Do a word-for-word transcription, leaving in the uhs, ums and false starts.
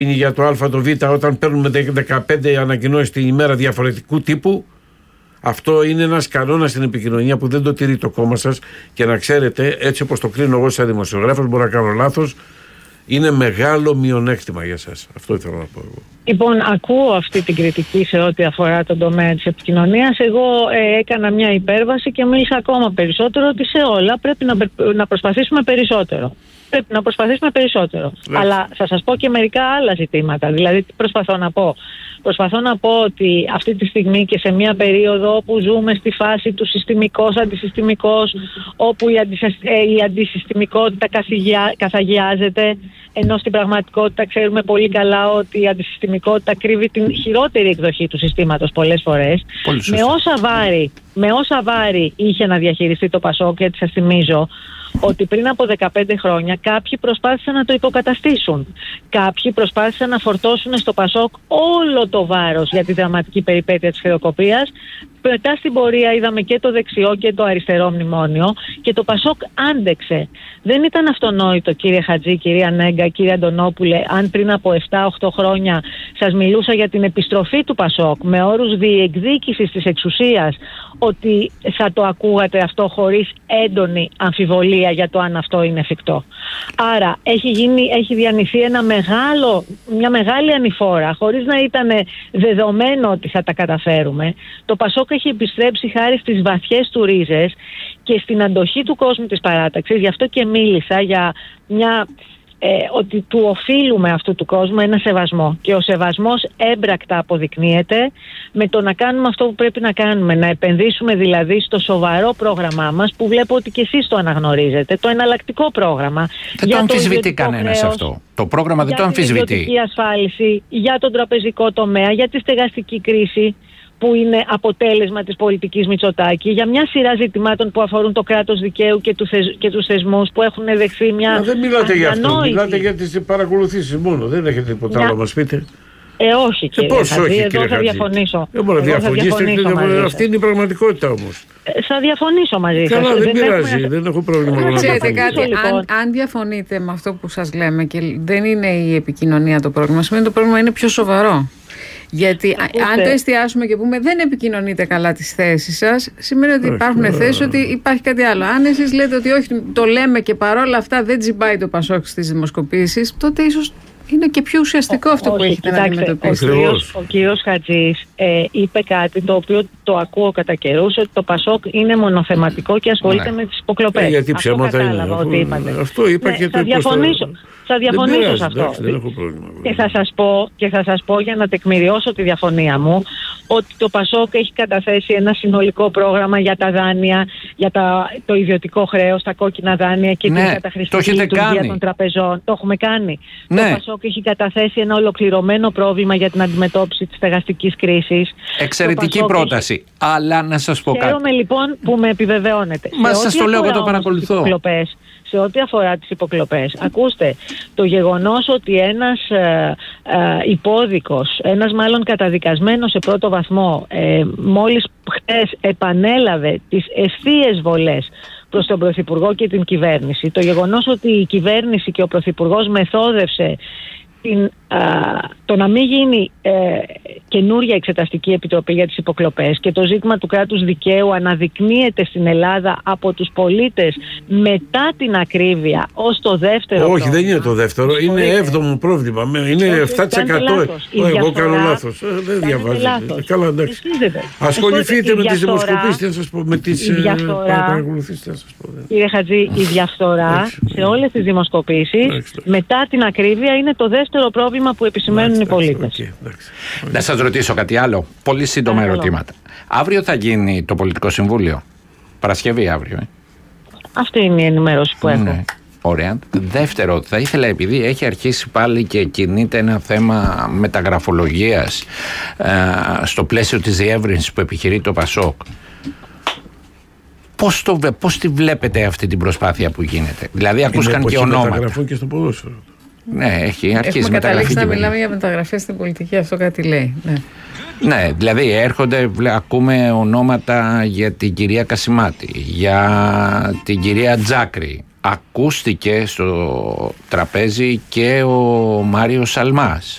είναι για το Α, το Β, όταν παίρνουμε δεκαπέντε ανακοινώσεις την ημέρα διαφορετικού τύπου. Αυτό είναι ένας κανόνας στην επικοινωνία που δεν το τηρεί το κόμμα σας. Και να ξέρετε, έτσι όπως το κρίνω εγώ σαν δημοσιογράφος, μπορώ να κάνω λάθος, είναι μεγάλο μειονέκτημα για σας. Αυτό ήθελα να πω εγώ. Λοιπόν, ακούω αυτή την κριτική σε ό,τι αφορά τον τομέα της επικοινωνίας. Εγώ ε, έκανα μια υπέρβαση και μίλησα ακόμα περισσότερο ότι σε όλα πρέπει να, να προσπαθήσουμε περισσότερο. Πρέπει να προσπαθήσουμε περισσότερο. Ναι. Αλλά θα σας πω και μερικά άλλα ζητήματα. Δηλαδή, τι προσπαθώ να πω. Προσπαθώ να πω ότι αυτή τη στιγμή και σε μια περίοδο όπου ζούμε στη φάση του συστημικός, αντισυστημικός, όπου η, αντισυσ... η αντισυστημικότητα καθαγιάζεται, ενώ στην πραγματικότητα ξέρουμε πολύ καλά ότι η αντισυστημικότητα κρύβει την χειρότερη εκδοχή του συστήματος πολλές φορές. Με όσα βάρη, με όσα βάρη είχε να διαχειριστεί το Πασόκ, γιατί σας θυμίζω ότι πριν από δεκαπέντε χρόνια κάποιοι προσπάθησαν να το υποκαταστήσουν. Κάποιοι προσπάθησαν να φορτώσουν στο Πασόκ όλο το βάρος για τη δραματική περιπέτεια της χρεοκοπίας. Μετά στην πορεία είδαμε και το δεξιό και το αριστερό μνημόνιο και το Πασόκ άντεξε. Δεν ήταν αυτονόητο, κύριε Χατζή, κυρία Νέγκα, κύριε Αντωνόπουλε, αν πριν από επτά οχτώ χρόνια σας μιλούσα για την επιστροφή του Πασόκ με όρους διεκδίκησης της εξουσίας, ότι θα το ακούγατε αυτό χωρίς έντονη αμφιβολία για το αν αυτό είναι εφικτό. Άρα έχει, γίνει, έχει διανυθεί ένα μεγάλο, μια μεγάλη ανηφόρα, χωρίς να ήταν δεδομένο ότι θα τα καταφέρουμε. Το Πασόκ έχει επιστρέψει χάρη στις βαθιές του ρίζες και στην αντοχή του κόσμου της παράταξης. Γι' αυτό και μίλησα για μια... Ε, ότι του οφείλουμε αυτού του κόσμου ένα σεβασμό, και ο σεβασμός έμπρακτα αποδεικνύεται με το να κάνουμε αυτό που πρέπει να κάνουμε, να επενδύσουμε δηλαδή στο σοβαρό πρόγραμμά μας, που βλέπω ότι και εσείς το αναγνωρίζετε, το εναλλακτικό πρόγραμμα. Δεν το αμφισβητεί κανένας αυτό. Το πρόγραμμα δεν το αμφισβητεί. Για την ιδιωτική ασφάλιση, για τον τραπεζικό τομέα, για τη στεγαστική κρίση που είναι αποτέλεσμα της πολιτικής Μητσοτάκη, για μια σειρά ζητημάτων που αφορούν το κράτος δικαίου και, του θεσ, και τους θεσμούς που έχουν δεχθεί μια. Μα δεν μιλάτε για αυτό, ανόητη. Μιλάτε για τις παρακολουθήσεις μόνο. Δεν έχετε τίποτα άλλο να μας πείτε. Ε, όχι, κύριε Χατζή, όχι, κύριε εδώ Χατζή. θα διαφωνήσω. Δεν μπορεί να διαφωνήσετε. Αυτή είναι η πραγματικότητα όμως. Ε, θα διαφωνήσω μαζί σας. Καλά, δεν, δεν πειράζει. Έχουμε... Δεν έχω πρόβλημα. Να ξέρετε κάτι, λοιπόν. αν, αν διαφωνείτε με αυτό που σας λέμε και δεν είναι η επικοινωνία το πρόβλημα, σημαίνει ότι το πρόβλημα είναι πιο σοβαρό. Γιατί Ακούστε. αν το εστιάσουμε και πούμε δεν επικοινωνείτε καλά τις θέσεις σας, σημαίνει ότι υπάρχουν Άχι, θέσεις, ότι υπάρχει κάτι άλλο. Αν εσείς λέτε ότι όχι, το λέμε και παρόλα αυτά δεν τσιμπάει το Πασόκ στις δημοσκοπήσεις, τότε ίσως είναι και πιο ουσιαστικό ο, αυτό όχι, που έχετε κοιτάξτε, να αντιμετωπίσετε. Ο κύριος, ο κύριος Χατζής ε, είπε κάτι το οποίο το ακούω κατά καιρούς, ότι το Πασόκ είναι μονοθεματικό και ασχολείται ναι. με τις υποκλοπές. Ε, γιατί ψέματα είναι. Αυτό, ότι είπατε. Αυτό είπα ναι, και θα το διαφωνήσω. Θα διαφωνήσω πειράζει, σε αυτό. Εντάξει, δεν έχω πρόβλημα. Και θα σας πω, και θα σας πω για να τεκμηριώσω τη διαφωνία μου, ότι το Πασόκ έχει καταθέσει ένα συνολικό πρόγραμμα για τα δάνεια, για τα, το ιδιωτικό χρέος, τα κόκκινα δάνεια και ναι, την καταχρηστική λειτουργία των τραπεζών. Το έχουμε κάνει. Ναι. Το Πασόκ έχει καταθέσει ένα ολοκληρωμένο πρόβλημα για την αντιμετώπιση της στεγαστικής κρίσης. Εξαιρετική πρόταση. Έχει... Αλλά να σας πω κάτι. Χαίρομαι λοιπόν που με επιβεβαιώνετε. Μα σας το λέω, εγώ το παρακολουθώ. Σε ό,τι αφορά τις υποκλοπές, ακούστε, το γεγονός ότι ένας ε, ε, υπόδικος, ένας μάλλον καταδικασμένος σε πρώτο βαθμό, ε, μόλις χθες επανέλαβε τις ευθείες βολές προς τον Πρωθυπουργό και την κυβέρνηση, το γεγονός ότι η κυβέρνηση και ο Πρωθυπουργός μεθόδευσε την, α, το να μην γίνει ε, καινούρια εξεταστική επιτροπή για τις υποκλοπές και το ζήτημα του κράτους δικαίου αναδεικνύεται στην Ελλάδα από τους πολίτες μετά την ακρίβεια ως το δεύτερο. Όχι, πρόβλημα. δεν είναι το δεύτερο, είναι έβδομο πρόβλημα. Είναι επτά τοις εκατό. Εγώ κάνω λάθος. Δεν διαβάζετε. Καλά, εντάξει. Ασχοληθείτε με τις δημοσκοπήσεις, να σας πω. Με τις παρακολουθήσεις, να σας πω. Κύριε Χατζή, η διαφθορά σε όλες τις δημοσκοπήσεις μετά την ακρίβεια είναι το δεύτερο πρόβλημα που επισημαίνουν οι πολίτες. Okay, okay. Να σας ρωτήσω κάτι άλλο. Πολύ σύντομα ερωτήματα. Αύριο θα γίνει το Πολιτικό Συμβούλιο. Παρασκευή αύριο. Ε. Αυτή είναι η ενημέρωση που έχω. Ναι. Ωραία. Δεύτερο, θα ήθελα, επειδή έχει αρχίσει πάλι και κινείται ένα θέμα μεταγραφολογίας ε, στο πλαίσιο της διεύρυνσης που επιχειρεί το Πασόκ, πώς, το, πώς τη βλέπετε αυτή την προσπάθεια που γίνεται? Δηλαδή ακούστηκαν και ονόματα. Μεταγραφών και στο ποδόσφαιρο. Ναι, έχει αρχίσει. Έχουμε καταλήξει να μιλάμε για μεταγραφές στην πολιτική, αυτό κάτι λέει. Ναι. Ναι, δηλαδή έρχονται, ακούμε ονόματα για την κυρία Κασιμάτη, για την κυρία Τζάκρη, ακούστηκε στο τραπέζι και ο Μάριος Σαλμάς.